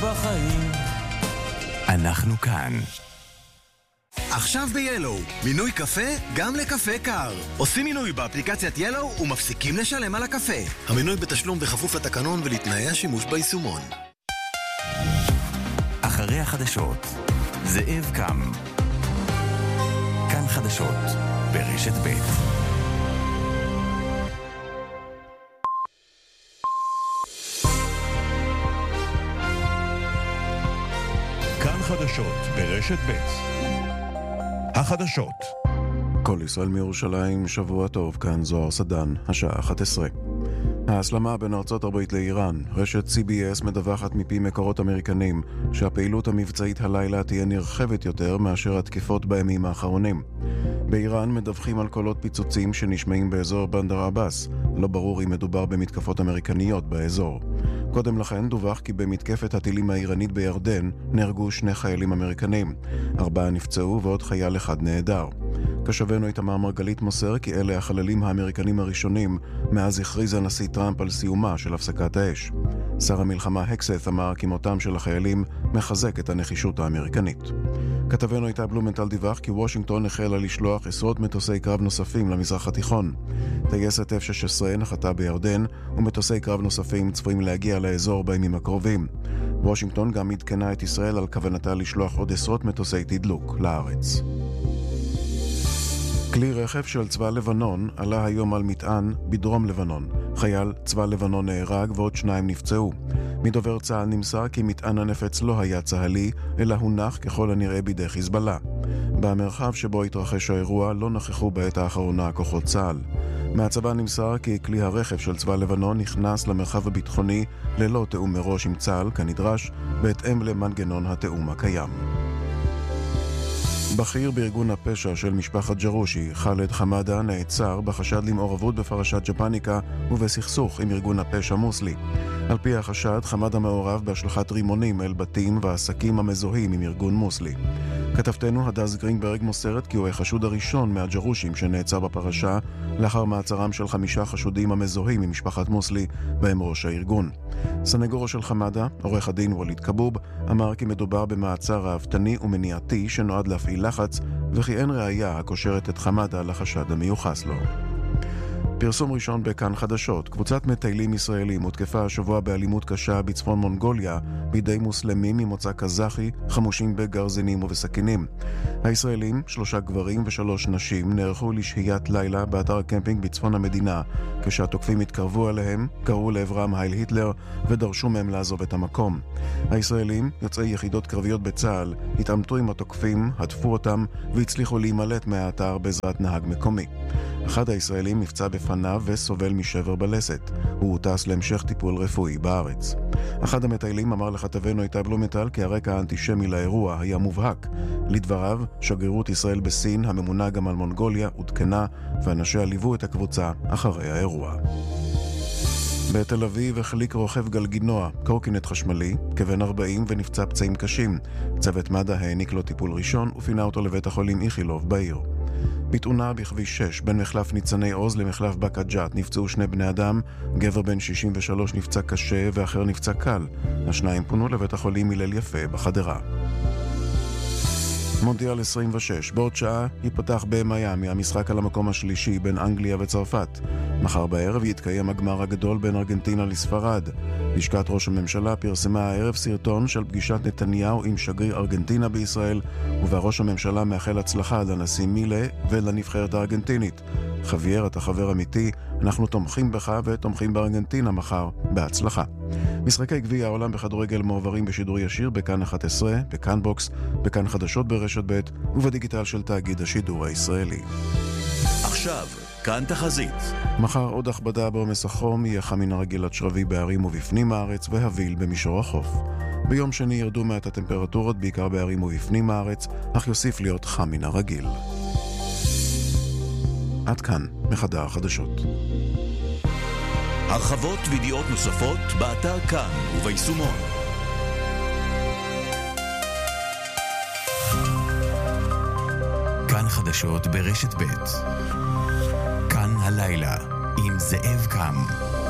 בחיים. אנחנו כאן. עכשיו ב-Yellow, מינוי קפה גם לקפה קר. עושים מינוי באפליקציית Yellow ומפסיקים לשלם על הקפה. המינוי בתשלום בכפוף לתקנון ולתנאי השימוש ביישומון. אחרי החדשות, זאב קם. כאן חדשות, ברשת ב'. כאן חדשות, ברשת ב'. החדשות. כל ישראל מירושלים, שבוע טוב, כאן זוהר סדן, השעה 11. ההסלמה בין ארצות הברית לאיראן. רשת CBS מדווחת מפי מקורות אמריקנים שהפעילות המבצעית הלילה תהיה נרחבת יותר מאשר התקיפות בימים האחרונים. באיראן מדווחים על קולות פיצוצים שנשמעים באזור בנדר עבאס. לא ברור אם מדובר במתקפות אמריקניות באזור. קודם לכן דווח כי במתקפת הטילים האיראנית בירדן נהרגו 2 חיילים אמריקנים. 4 נפצעו ועוד חייל אחד נעדר. כשבנו איתמר מרגלית מוסר כי אלה החללים האמריקנים הראשונים מאז הכריז הנשיא טראמפ על סיומה של הפסקת האש. שר המלחמה הקסת אמר כי מותם של החיילים מחזק את הנחישות האמריקנית. כתבנו איתה בלומנטל דיווח כי וושינגטון החלה לשלוח עשרות מטוסי קרב נוספים למזרח התיכון. טייסת F-16 נחתה בירדן ומטוסי קרב נוספים צפויים להגיע לאזור בימים הקרובים. וושינגטון גם עדכנה את ישראל על כוונתה לשלוח עוד עשרות מטוסי תדלוק לארץ. כלי רכב של צבא לבנון עלה היום על מטען בדרום לבנון. חייל צבא לבנון נהרג ועוד 2 נפצעו. מדובר צה"ל נמסר כי מטען הנפץ לא היה צהלי, אלא הונח ככל הנראה בידי חיזבאללה. במרחב שבו התרחש האירוע לא נכחו בעת האחרונה כוחות צה"ל. מהצבא נמסר כי כלי הרכב של צבא לבנון נכנס למרחב הביטחוני ללא תאום מראש עם צה"ל כנדרש, בהתאם למנגנון התאום הקיים. בכיר בארגון הפשע של משפחת ג'רושי, חאלד חמאדה, נעצר בחשד למעורבות בפרשת ג'פניקה ובסכסוך עם ארגון הפשע מוסלי. על פי החשד, חמאדה מעורב בהשלכת רימונים אל בתים ועסקים המזוהים עם ארגון מוסלי. כתבתנו הדס גרינברג מוסרת כי הוא החשוד הראשון מהג'רושים שנעצר בפרשה, לאחר מעצרם של 5 חשודים המזוהים עם משפחת מוסלי, בהם ראש הארגון. סנגורו של חמאדה, עורך הדין וליד כבוב, אמר כי מדובר במעצר ראוותני ומניעתי שנועד להפעיל לחץ, וכי אין ראיה הקושרת את חמאדה לחשד המיוחס לו. פרסום ראשון בכאן חדשות. קבוצת מטיילים ישראלים הותקפה השבוע באלימות קשה בצפון מונגוליה בידי מוסלמים ממוצא קזחי חמושים בגרזינים ובסכינים. הישראלים, 3 גברים ו3 נשים, נערכו לשהיית לילה באתר הקמפינג בצפון המדינה. כשהתוקפים התקרבו אליהם, קראו לעברם הייל היטלר ודרשו מהם לעזוב את המקום. הישראלים, יוצאי יחידות קרביות בצה"ל, התעמתו עם התוקפים, הדפו אותם והצליחו להימלט מהאתר בעזרת נהג מקומי. אחד הישראלים נפצע בפניו וסובל משבר בלסת. הוא טס להמשך טיפול רפואי בארץ. אחד המטיילים אמר לכתבנו איתה בלומנטל כי הרקע האנטישמי לאירוע היה מובהק. לדבריו, שגרירות ישראל בסין, הממונה גם על מונגוליה, עודכנה, ואנשיה ליוו את הקבוצה אחרי האירוע. בתל אביב החליק רוכב גלגינוע, קורקינט חשמלי, כבן 40 ונפצע פצעים קשים. צוות מד"א העניק לו טיפול ראשון ופינה אותו לבית החולים איכילוב בעיר. בתאונה בכביש 6 בין מחלף ניצני עוז למחלף בקג'ת נפצעו 2 בני אדם, גבר בן 63 נפצע קשה ואחר נפצע קל. השניים פונו לבית החולים הלל יפה בחדרה. מונדיאל 26, בעוד שעה ייפתח במיימי המשחק על המקום השלישי בין אנגליה וצרפת. מחר בערב יתקיים הגמר הגדול בין ארגנטינה לספרד. לשכת ראש הממשלה פרסמה הערב סרטון של פגישת נתניהו עם שגריר ארגנטינה בישראל, ובה ראש הממשלה מאחל הצלחה לנשיא מילה ולנבחרת הארגנטינית. חווייר, אתה חבר אמיתי, אנחנו תומכים בך ותומכים בארגנטינה מחר. בהצלחה. משחקי גביע העולם בכדורגל מועברים בשידור ישיר בכאן 11, בכאן בוקס, בכאן חדשות ברשת ב' ובדיגיטל של תאגיד השידור הישראלי. עכשיו, כאן תחזית. מחר עוד הכבדה בעומס החום, יהיה חם מן הרגיל עד שרבי בערים ובפנים הארץ והביל במישור החוף. ביום שני ירדו מעט הטמפרטורות בעיקר בערים ובפנים הארץ, אך יוסיף להיות חם מן הרגיל. עד כאן, מחדר החדשות. הרחבות וידיעות נוספות באתר כאן וביישומון. כאן חדשות ברשת ב'. כאן הלילה עם זאב קם.